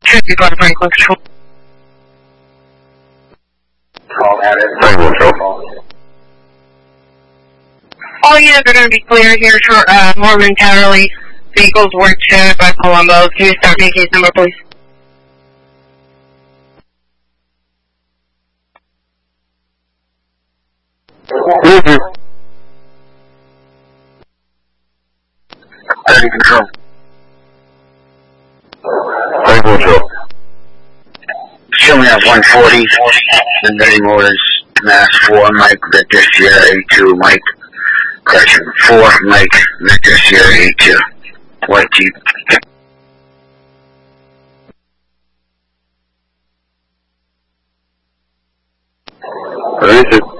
51 Franklin Control. Franklin Control. All units are going to be clear here momentarily. Vehicles were towed by Colombo. Can you start me case number, please? Mm-hmm. 30 Control. Franklin Control. Show me at 140. And then orders Mass 4, Mike, Victor, Sierra 82, Mike. Correction, 4, Mike, Victor, Sierra 82. White Jeep. What is it?